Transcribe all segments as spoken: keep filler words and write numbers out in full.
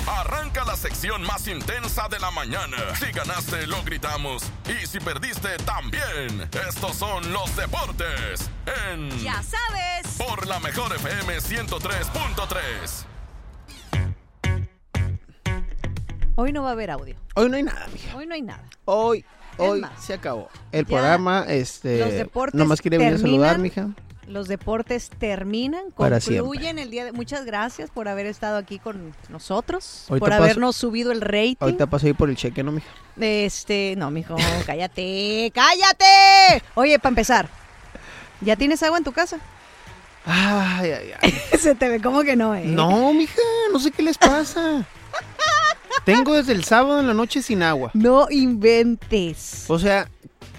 Arranca la sección más intensa de la mañana. Si ganaste, lo gritamos. Y si perdiste, también. Estos son los deportes en... Ya sabes. Por la mejor F M ciento tres punto tres. Hoy no va a haber audio. Hoy no hay nada, mija. Hoy no hay nada. Hoy, hoy más, se acabó. El ya programa, este... los deportes nomás quería venir a terminan. saludar, mija. Los deportes terminan, Para concluyen siempre. el día de... Muchas gracias por haber estado aquí con nosotros, Ahorita por paso- habernos subido el rating. Ahorita paso ahí por el cheque, ¿no, mija? Este, no, mijo, cállate, cállate. Oye, para empezar, ¿ya tienes agua en tu casa? Ay, ay, ay. Se te ve como que no, ¿eh? No, mija, no sé qué les pasa. Tengo desde el sábado en la noche sin agua. No inventes. O sea,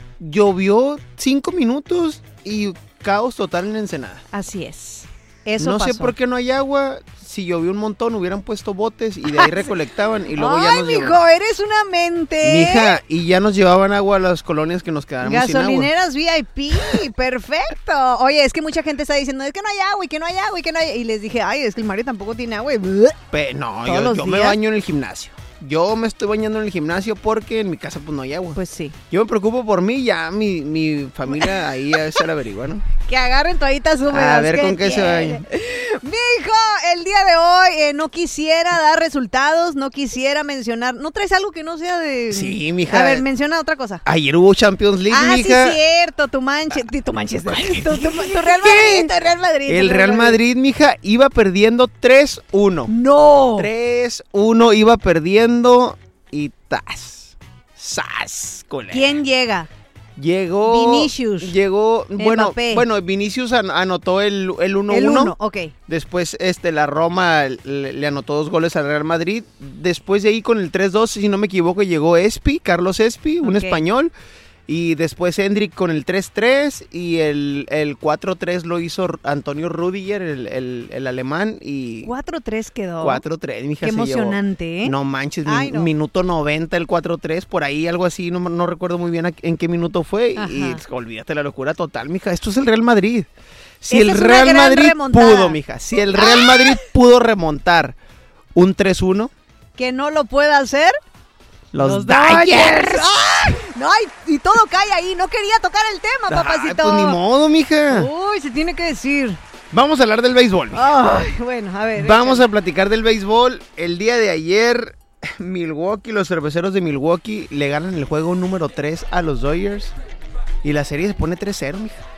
llovió cinco minutos y caos total en Ensenada. Así es. Eso no pasó. sé por qué no hay agua. Si llovió un montón, hubieran puesto botes y de ahí recolectaban y luego ya Ay, nos mijo, llevaban. eres una mente. Mija, y ya nos llevaban agua a las colonias que nos quedáramos sin agua. Gasolineras V I P, perfecto. Oye, es que mucha gente está diciendo, es que no hay agua y que no hay agua y que no hay... Y les dije, ay, es que el Mario tampoco tiene agua. Y... Pe- no, Todos yo, los yo me días. baño en el gimnasio. Yo me estoy bañando en el gimnasio porque en mi casa pues no hay agua. Pues sí. Yo me preocupo por mí, ya mi, mi familia ahí a se la averigua, ¿no? Que agarren toallitas húmedas. A ver con qué se baña. Mijo, el día de hoy eh, no quisiera dar resultados, no quisiera mencionar. ¿No traes algo que no sea de...? Sí, mija. A ver, menciona otra cosa. Ayer hubo Champions League, Ah, mija. sí, cierto, tu manche, tu Manchester, tu, tu- tu Real Madrid, tu Real Madrid. El tu Real Madrid, mija, iba perdiendo tres uno. No. tres uno iba perdiendo y tas. Sas, culera. ¿Quién llega? Llegó. Vinicius. Llegó. Bueno, Mbappé. bueno, Vinicius an- anotó el el uno El uno. uno, ok. Después este, la Roma le, le anotó dos goles al Real Madrid. Después de ahí con el tres dos, si no me equivoco, llegó Espi, Carlos Espi, un Ok. español. Y después Hendrik con el tres tres y el, el cuatro tres lo hizo Antonio Rudiger, el, el, el alemán. Y cuatro tres quedó. cuatro tres, mija, Qué se llevó. emocionante, ¿eh? No manches, mi- Ay, no. minuto noventa el cuatro tres, por ahí algo así, no, no recuerdo muy bien a- en qué minuto fue. Ajá. Y olvídate la locura total, mija. Esto es el Real Madrid. Si Esa el es una Real gran Madrid remontada. pudo, mija. Si el Real Madrid pudo remontar un tres uno, Que no lo pueda hacer. los, Dodgers. Dodgers. ¡Ay! No, y, y todo cae ahí. No quería tocar el tema, Ay, papacito. pues ni modo, mija. Uy, se tiene que decir. Vamos a hablar del béisbol, mija. Ay, bueno, a ver. Vamos échale. a platicar del béisbol. El día de ayer, Milwaukee, los cerveceros de Milwaukee le ganan el juego número tres a los Dodgers. Y la serie se pone tres cero,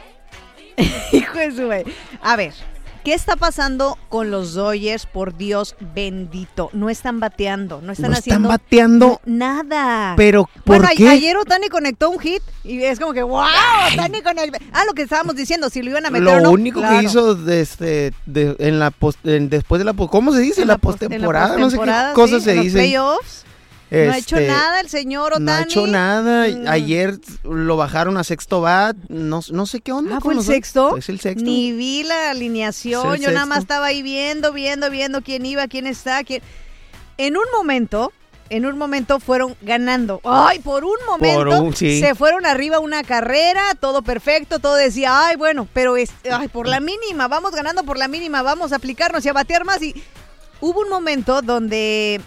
mija. Hijo de su güey. A ver, ¿qué está pasando con los Dodgers? Por Dios bendito. No están bateando, no están No haciendo están bateando, nada. pero ¿por Bueno, a- qué? ayer Otani conectó un hit y es como que ¡wow! Otani con el... Ah, lo que estábamos diciendo, si lo iban a meter Lo o no. único Claro. que hizo desde, de- en la post- en- después de la post- ¿cómo se dice? En la, pos- en postemporada, no sé qué postemporada, cosa sí, se en los dice. playoffs. No ha hecho Este, nada el señor Otani. No ha hecho nada. Mm. Ayer lo bajaron a sexto bat. No, no sé qué onda. Ah, con ¿fue el los- sexto? Es el sexto. Ni vi la alineación, Es el yo nada más sexto. estaba ahí viendo, viendo, viendo quién iba, quién está, quién... En un momento, en un momento fueron ganando. Ay, por un momento Por un- sí. se fueron arriba una carrera, todo perfecto, todo decía, ay, bueno, pero es, ay, por la mínima, vamos ganando por la mínima, vamos a aplicarnos y a batear más. Y hubo un momento donde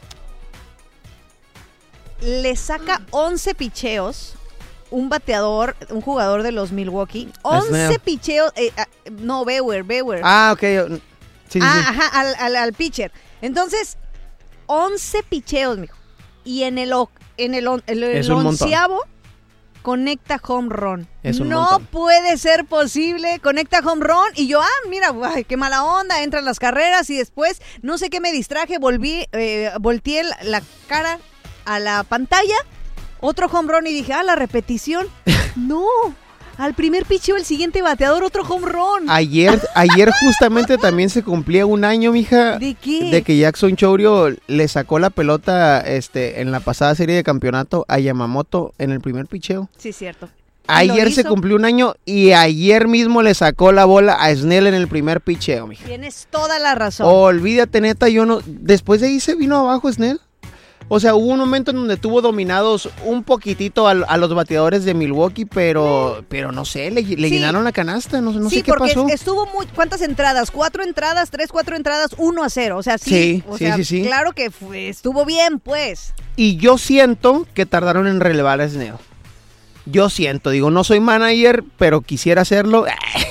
le saca once picheos un bateador, un jugador de los Milwaukee. once Snell. picheos, eh, ah, no, Bauer, Bauer. Ah, ok. Sí, sí, Ah, sí. ajá, al, al, al pitcher. Entonces, once picheos, mijo. Y en el, o- en el, on- el, el Es un montón. onceavo conecta home run. Es un no montón. puede ser posible. Conecta home run y yo, ah, mira, ay, qué mala onda. Entran las carreras y después, no sé qué me distraje, volví, eh, volteé la, la cara a la pantalla. Otro home run y dije, ah, la repetición. No, al primer picheo el siguiente bateador, otro home run. Ayer, ayer justamente también se cumplía un año, mija. ¿De qué? De que Jackson Chourio le sacó la pelota este, en la pasada serie de campeonato a Yamamoto en el primer picheo. Sí, cierto. Ayer Lo se hizo. cumplió un año y ayer mismo le sacó la bola a Snell en el primer picheo, mija. Tienes toda la razón. Olvídate, neta, yo no... Después de ahí se vino abajo Snell. O sea, hubo un momento en donde tuvo dominados un poquitito a, a los bateadores de Milwaukee, pero, mm. pero no sé, le, le sí. llenaron la canasta, no, no sí, sé qué pasó. Sí, porque estuvo muy, ¿cuántas entradas? Cuatro entradas, tres, cuatro entradas, uno a cero. O sea, sí, sí, o sí, sea, sí, sí. claro que fue, estuvo bien, pues. Y yo siento que tardaron en relevar a Snell. Yo siento, digo, no soy manager, pero quisiera hacerlo.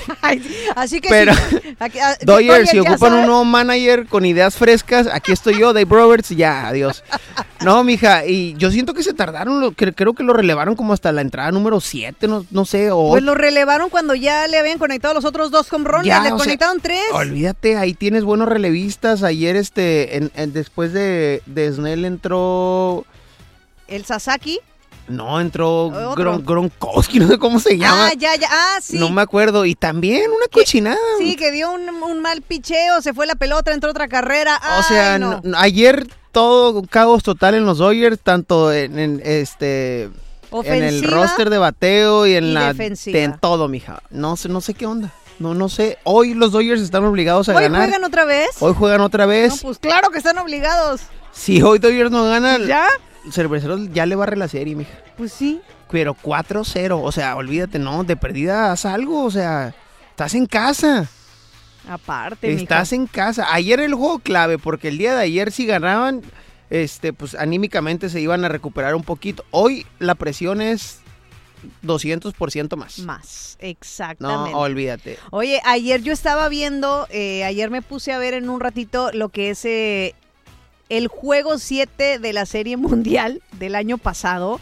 Así que pero, sí. Aquí, a, Dodgers, si ocupan sabe. un nuevo manager con ideas frescas, aquí estoy yo, Dave Roberts, ya, adiós. No, mija, y yo siento que se tardaron, lo, que, creo que lo relevaron como hasta la entrada número siete, no, no sé. O... Pues lo relevaron cuando ya le habían conectado los otros dos home runs, le conectaron sea, tres. Olvídate, ahí tienes buenos relevistas. Ayer, este, en, en, después de, de Snell entró... El Sasaki. No, entró Gron, Gronkowski, no sé cómo se llama. Ah, ya, ya, ah, sí. No me acuerdo, y también una cochinada. Que, sí, que dio un, un mal picheo, se fue la pelota, entró otra carrera. O Ay, sea, no. no, ayer todo un caos total en los Dodgers, tanto en, en este... Ofensiva en el roster de bateo y en y la... defensiva. En todo, mija. No sé, no sé qué onda. No, no sé. Hoy los Dodgers están obligados a ¿Hoy ganar. ¿Hoy juegan otra vez? Hoy juegan otra vez. No, pues claro que están obligados. Si hoy Dodgers no gana... ¿Ya? Cerveceros ya le barre la serie, mija. Pues sí. Pero cuatro cero, o sea, olvídate, no, de perdida haz algo, o sea, estás en casa. Aparte, Estás mijo. en casa. Ayer el juego clave, porque el día de ayer si ganaban, este, pues anímicamente se iban a recuperar un poquito. Hoy la presión es doscientos por ciento más. Más, exactamente. No, olvídate. Oye, ayer yo estaba viendo, eh, ayer me puse a ver en un ratito lo que es... Eh, el juego siete de la Serie Mundial del año pasado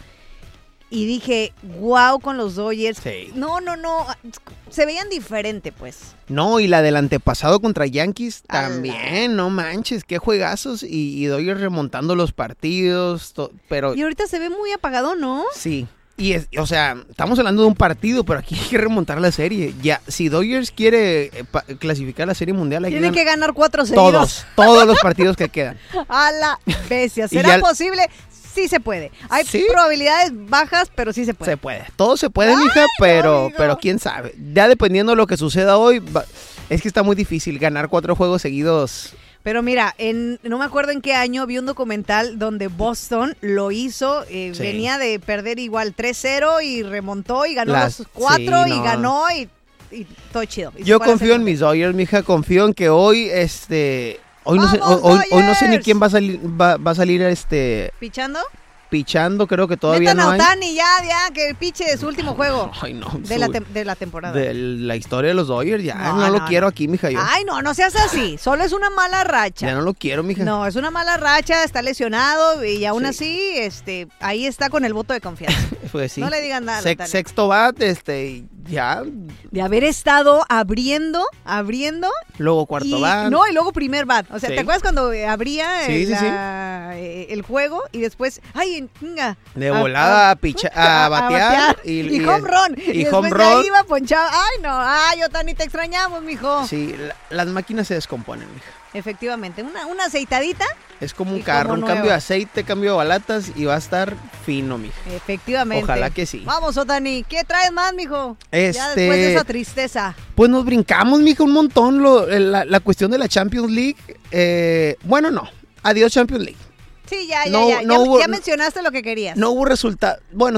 y dije, wow, con los Dodgers. Sí. No, no, no, se veían diferente, pues. No, y la del antepasado contra Yankees Ala. también, no manches, qué juegazos y, y Dodgers remontando los partidos, to, pero... Y ahorita se ve muy apagado, ¿no? Sí. Y es, o sea, estamos hablando de un partido, pero aquí hay que remontar la serie. Ya, si Dodgers quiere eh, pa- clasificar la Serie Mundial, hay tiene que, que ganar cuatro seguidos. todos, todos los partidos que quedan. A la bestia. ¿Será ya, posible? Sí se puede. Hay ¿sí? probabilidades bajas, pero sí se puede. Se puede. Todo se puede, Ay, mija, no, pero, amigo. pero quién sabe. Ya dependiendo de lo que suceda hoy, va, es que está muy difícil ganar cuatro juegos seguidos. Pero mira, en, no me acuerdo en qué año vi un documental donde Boston lo hizo, eh, Sí. venía de perder igual tres cero y remontó y ganó Las- los cuatro sí, y no. ganó y, y todo chido. Y Yo fue a la confío en serie. mis Dodgers, mija, confío en que hoy, este... Hoy no, sé, ¡Vamos, hoy, hoy no sé ni Dodgers! quién va a salir, va, va a salir este, ¿Pichando? pichando, creo que todavía Metan no a hay. Otani ya, ya, que piche de su último juego Ay, no. de su- la, tem- de la temporada. De la historia de los Dodgers, ya No, no, lo no, quiero no. aquí, mija, yo. Ay, no, no seas así. Solo es una mala racha. Ya no lo quiero, mija. No, es una mala racha, está lesionado y aún Sí. así, este, ahí está con el voto de confianza. Pues sí. No le digan nada. Sex- Otani. sexto bat, este, ya. De haber estado abriendo, abriendo. Luego cuarto y, bat. No, y luego primer bat. O sea, Sí. ¿te acuerdas cuando eh, abría Sí, eh, sí, la- eh, el juego y después, ay, venga. De volada a, picha- a batear. y, y, home run. Y, Y, después home de run. ahí iba ponchado. Ay, no, ay, Otani, te extrañamos, mijo. Sí, la- las máquinas se descomponen, mija. Efectivamente, una, una aceitadita. Es como un Y carro, como un nueva. cambio de aceite, cambio de balatas y va a estar fino, mija. Efectivamente. Ojalá que sí. Vamos, Otani. ¿Qué traes más, mijo? Este- Ya después de esa tristeza. Pues nos brincamos, mija, un montón lo, la, la cuestión de la Champions League. Eh, bueno, no. Adiós Champions League. Sí, ya, ya, No- ya. no ya, hubo- ya mencionaste lo que querías. No hubo resultado. Bueno,